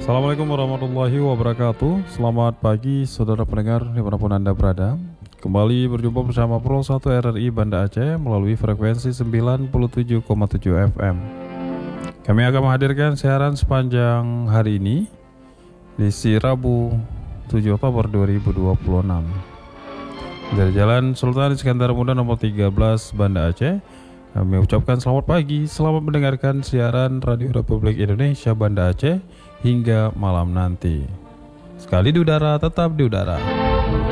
Assalamualaikum warahmatullahi wabarakatuh. Selamat pagi saudara pendengar dimanapun Anda berada. Kembali berjumpa bersama Pro 1 RRI Banda Aceh melalui frekuensi 97,7 FM. Kami akan menghadirkan siaran sepanjang hari ini di Rabu 7 Oktober 2026 dari Jalan Sultan Iskandar Muda nomor 13 Banda Aceh. Kami ucapkan selamat pagi, selamat mendengarkan siaran Radio Republik Indonesia Banda Aceh hingga malam nanti. Sekali di udara, tetap di udara.